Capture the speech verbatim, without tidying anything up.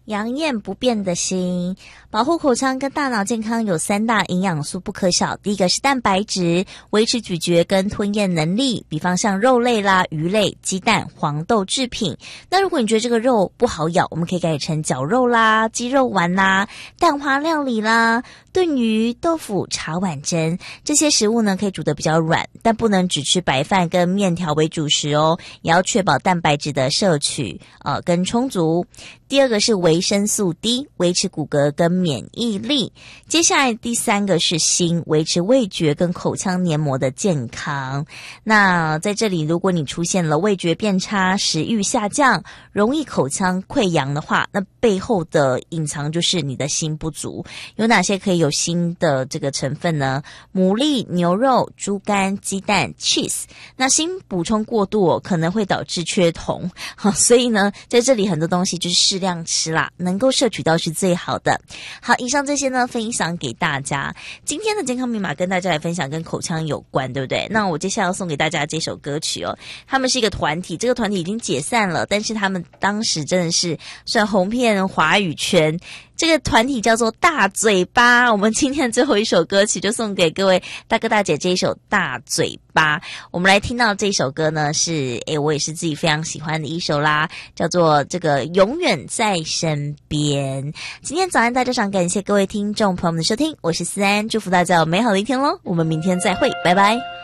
养眼不变的心，保护口腔跟大脑健康有三大营养素不可少。第一个是蛋白质，维持咀嚼跟吞咽能力，比方像肉类啦、鱼类、鸡蛋、黄豆制品。那如果你觉得这个肉不好咬，我们可以改成绞肉啦、鸡肉丸啦、蛋花料理啦、炖鱼、豆腐、茶碗蒸。这些食物呢可以煮得比较软，但不能只吃白饭跟面条为主食哦，也要确保蛋白质的摄取呃跟充足。第二个是维生素 D， 维持骨骼跟免疫力。接下来第三个是锌，维持味觉跟口腔黏膜的健康。那在这里，如果你出现了味觉变差、食欲下降、容易口腔溃疡的话，那背后的隐藏就是你的锌不足。有哪些可以有锌的这个成分呢？牡蛎、牛肉、猪肝、鸡蛋、cheese。那锌补充过度哦，可能会导致缺铜。好，所以呢，在这里很多东西就是适量吃啦，能够摄取到是最好的。好，以上这些呢分享给大家。今天的健康密码跟大家来分享跟口腔有关，对不对？那我接下来要送给大家这首歌曲哦。他们是一个团体，这个团体已经解散了，但是他们当时真的是算红遍华语圈。这个团体叫做大嘴巴，我们今天的最后一首歌曲就送给各位大哥大姐这一首大嘴巴。我们来听到这首歌呢是诶我也是自己非常喜欢的一首啦，叫做这个永远在身边。今天早安大家长，感谢各位听众朋友们的收听，我是思安，祝福大家有美好的一天咯，我们明天再会，拜拜。